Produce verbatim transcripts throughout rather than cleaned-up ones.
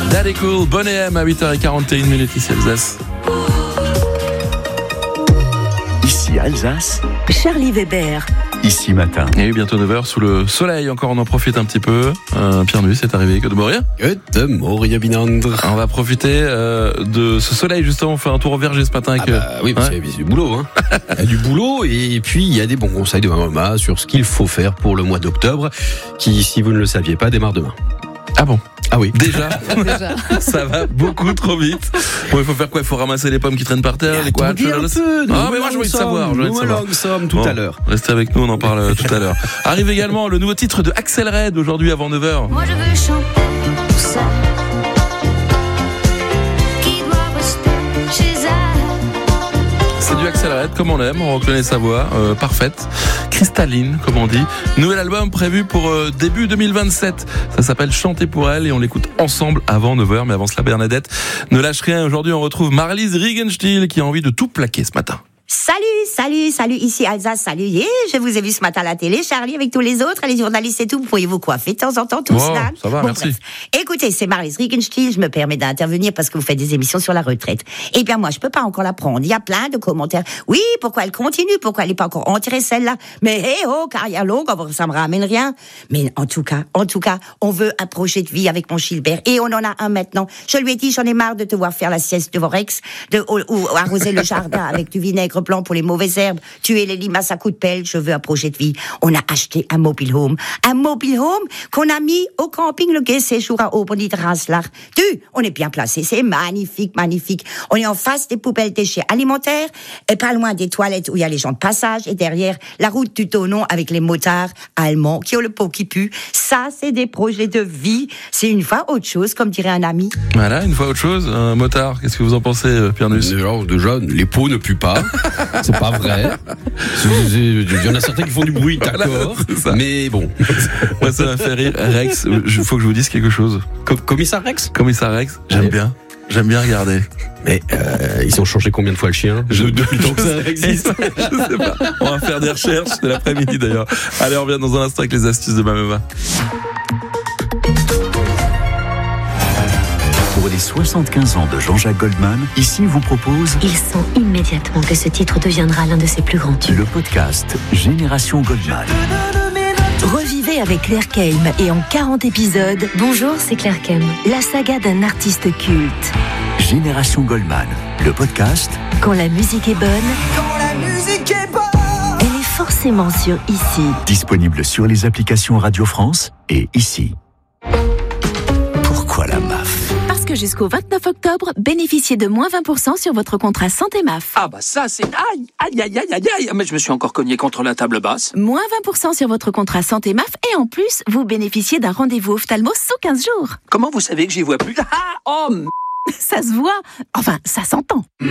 Daddy Cool, Bonne M à huit heures quarante et une minutes ici Alsace. Ici Alsace, Charlie Weber. Ici matin. Et bientôt neuf heures sous le soleil, encore on en profite un petit peu. Euh, Pierre Nuit, c'est arrivé, que de mourir. Que de mourir, Binandre. On va profiter euh, de ce soleil justement, on fait un tour au verger ce matin. Avec, ah bah, oui, parce ouais. qu'il y a du boulot. Hein. Il y a du boulot et puis il y a des bons conseils de ma maman sur ce qu'il faut faire pour le mois d'octobre, qui, si vous ne le saviez pas, démarre demain. Ah bon? Ah oui. Déjà, Déjà. Ça va beaucoup trop vite. Bon, il faut faire quoi? Il faut ramasser les pommes qui traînent par terre, les quoi? un peu. Ah, mais moi je veux savoir. Je veux savoir. Sommes tout Bon, à l'heure. Restez avec nous, on en parle tout à l'heure. Arrive également le nouveau titre de Axel Red aujourd'hui avant neuf heures. Moi je veux chanter tout ça. Qui doit rester chez elle. C'est du Axel Red comme on l'aime, on reconnaît sa voix, euh, parfaite, cristalline comme on dit. Nouvel album prévu pour euh, début deux mille vingt-sept. Ça s'appelle Chanter pour elle et on l'écoute ensemble avant neuf heures. Mais avant cela, Bernadette ne lâche rien. Aujourd'hui, on retrouve Marlise Riegenstiel qui a envie de tout plaquer ce matin. Salut, salut, salut, ici Alsace, salut. Yeah, je vous ai vu ce matin à la télé, Charlie, avec tous les autres, les journalistes et tout. Vous pourriez vous coiffer de temps en temps, tous Wow, là. ça va, Bon, merci. bref. Écoutez, c'est Marlise Riegenstiel, je me permets d'intervenir parce que vous faites des émissions sur la retraite. Eh bien, moi, je peux pas encore la prendre. Il y a plein de commentaires. Oui, pourquoi elle continue? Pourquoi elle n'est pas encore enterrée, celle-là? Mais, hé, hey, oh, carrière longue, ça me ramène rien. Mais en tout cas, en tout cas, on veut un projet de vie avec mon Gilbert. Et on en a un maintenant. Je lui ai dit, j'en ai marre de te voir faire la sieste de Vorex, de, ou, ou arroser le jardin avec du vinaigre blanc pour les mauvaises herbes, tuer les limaces à coups de pelle. Je veux un projet de vie. On a acheté un mobile home. Un mobile home qu'on a mis au camping Le Gai Séjour à Aubonny-Raslach. Tu, on est bien placé. C'est magnifique, magnifique. On est en face des poubelles déchets alimentaires et pas loin des toilettes où il y a les gens de passage et derrière la route du Tonon avec les motards allemands qui ont le pot qui pue. Ça, c'est des projets de vie. C'est une fois autre chose, comme dirait un ami. Voilà, une fois autre chose, un motard. Qu'est-ce que vous en pensez, euh, Pierre Nuss? Alors, déjà, les pots ne puent pas. C'est pas vrai. Il y en a certains qui font du bruit, d'accord. Voilà, mais bon. Moi, ça m'a fait rire. Rex, il faut que je vous dise quelque chose. Com- Commissaire Rex? Commissaire Rex, j'aime Allez. bien. J'aime bien regarder. Mais euh, ils ont changé combien de fois le chien Je- depuis le temps que ça existe? Je sais pas. On va faire des recherches. C'est l'après-midi d'ailleurs. Allez, on revient dans un instant avec les astuces de Mamema. Pour les soixante-quinze ans de Jean-Jacques Goldman, ici vous propose Il sent immédiatement que ce titre deviendra l'un de ses plus grands tubes. le podcast Génération Goldman. Revivez avec Claire Keim et en quarante épisodes, Bonjour, c'est Claire Kem. la saga d'un artiste culte. Génération Goldman, le podcast Quand la musique est bonne, Elle est forcément sur Ici. disponible sur les applications Radio France et ici. Pourquoi la M A F? Parce que jusqu'au vingt-neuf octobre, bénéficiez de moins vingt pour cent sur votre contrat Santé M A F. Ah bah ça c'est... Aïe, aïe, aïe, aïe, aïe, aïe. Mais je me suis encore cogné contre la table basse. Moins vingt pour cent sur votre contrat Santé M A F et en plus, vous bénéficiez d'un rendez-vous ophtalmo sous quinze jours. Comment vous savez que j'y vois plus? Ah, oh, m- Ça se voit, enfin, ça s'entend. je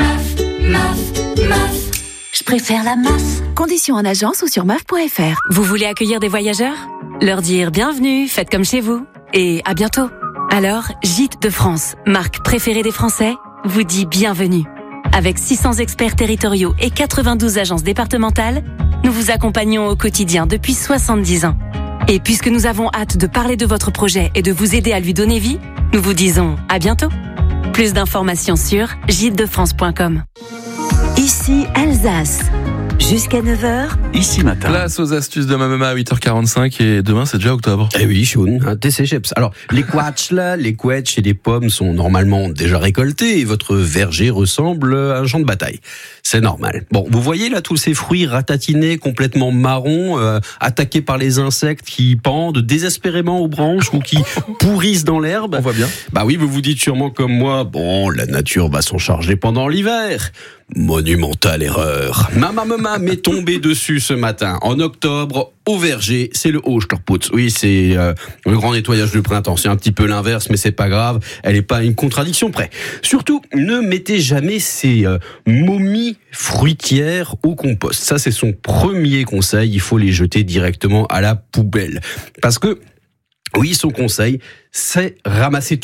préfère la M A F. Conditions en agence ou sur M A F point F R. Vous voulez accueillir des voyageurs? Leur dire bienvenue, faites comme chez vous. Et à bientôt. Alors, Gîtes de France, marque préférée des Français, vous dit bienvenue. Avec six cents experts territoriaux et quatre-vingt-douze agences départementales, nous vous accompagnons au quotidien depuis soixante-dix ans. Et puisque nous avons hâte de parler de votre projet et de vous aider à lui donner vie, nous vous disons à bientôt. Plus d'informations sur gîtes de france point com. Ici Alsace. Jusqu'à neuf heures, Ici matin. Place aux astuces de Mamema à huit heures quarante-cinq et demain c'est déjà octobre. Eh oui, Choun, un T C Chips. Alors, les quatchs là, les quetchs et les pommes sont normalement déjà récoltés et votre verger ressemble à un champ de bataille. C'est normal. Bon, vous voyez là tous ces fruits ratatinés, complètement marrons, euh, attaqués par les insectes qui pendent désespérément aux branches ou qui pourrissent dans l'herbe. On voit bien. Bah oui, vous vous dites sûrement comme moi, bon, la nature va s'en charger pendant l'hiver. Monumentale erreur. Ma maman m'est tombée dessus ce matin. En octobre, au verger, c'est le Hochtorputz. Oui, c'est euh, le grand nettoyage du printemps. C'est un petit peu l'inverse, mais c'est pas grave. Elle est pas à une contradiction près. Surtout, ne mettez jamais ces euh, momies fruitières au compost. Ça, c'est son premier conseil. Il faut les jeter directement à la poubelle. Parce que, oui, son conseil, c'est ramasser tout.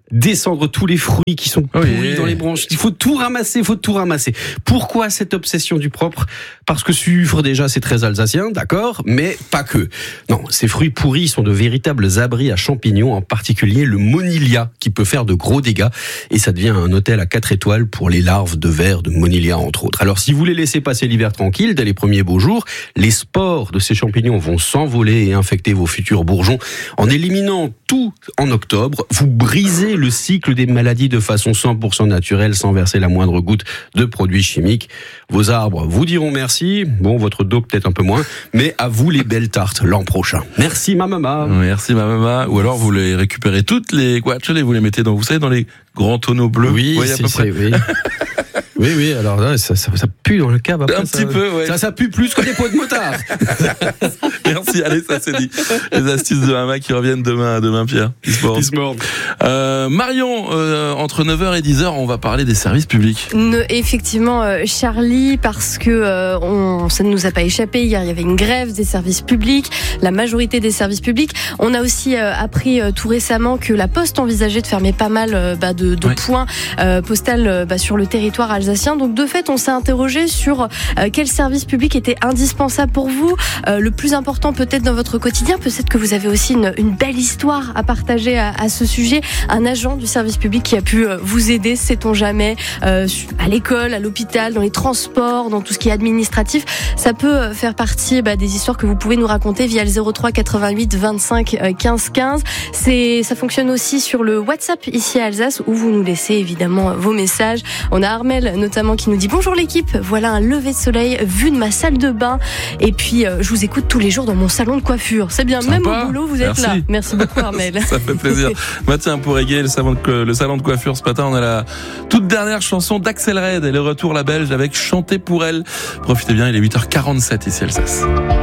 descendre tous les fruits qui sont pourris Oui. dans les branches. Il faut tout ramasser, il faut tout ramasser. Pourquoi cette obsession du propre ? Parce que suivre déjà c'est très alsacien, d'accord, mais pas que. Non, ces fruits pourris sont de véritables abris à champignons, en particulier le monilia qui peut faire de gros dégâts et ça devient un hôtel à quatre étoiles pour les larves de vers de monilia entre autres. Alors si vous les laissez passer l'hiver tranquille, dès les premiers beaux jours, les spores de ces champignons vont s'envoler et infecter vos futurs bourgeons. En éliminant tout en octobre, vous brisez le cycle des maladies de façon cent pour cent naturelle sans verser la moindre goutte de produits chimiques. Vos arbres vous diront merci, bon votre dos peut-être un peu moins, mais à vous les belles tartes l'an prochain. Merci ma maman. Merci ma maman. Ou alors vous les récupérez toutes les guaches et vous les mettez dans, vous savez, dans les grands tonneaux bleus. Oui, vous voyez à c'est, peu près. c'est, oui. Oui, oui, alors là, ça, ça, ça pue dans le cave. Après, Un ça, petit peu, ouais. Ça, ça pue plus que des pots de motard. Merci, allez, ça c'est dit. Les astuces de Mama qui reviennent demain, demain Pierre. Peace Euh, Marion, euh, entre neuf heures et dix heures, on va parler des services publics. Ne, effectivement, euh, Charlie, parce que euh, on, ça ne nous a pas échappé. Hier, il y avait une grève des services publics, la majorité des services publics. On a aussi euh, appris euh, tout récemment que la Poste envisageait de fermer pas mal euh, bah, de, de Oui. points euh, postaux euh, bah, sur le territoire alsacien. Donc de fait, on s'est interrogé sur euh, quel service public était indispensable pour vous, euh, le plus important peut-être dans votre quotidien. Peut-être que vous avez aussi une, une belle histoire à partager à, à ce sujet. Un agent du service public qui a pu euh, vous aider, sait-on jamais, euh, à l'école, à l'hôpital, dans les transports, dans tout ce qui est administratif. Ça peut euh, faire partie bah, des histoires que vous pouvez nous raconter via le zéro trois quatre-vingt-huit vingt-cinq quinze quinze. C'est, ça fonctionne aussi sur le WhatsApp ici à Alsace où vous nous laissez évidemment vos messages. On a Armel notamment qui nous dit bonjour l'équipe, voilà un lever de soleil vu de ma salle de bain et puis euh, je vous écoute tous les jours dans mon salon de coiffure. C'est bien, Sympa. même au boulot vous êtes Merci. là. Merci beaucoup Armel. Ça fait plaisir. Bah tiens, pour égayer le salon, de, le salon de coiffure ce matin, on a la toute dernière chanson d'Axel Red et le retour la Belge avec Chanter pour elle. Profitez bien, il est huit heures quarante-sept ici à Alsace.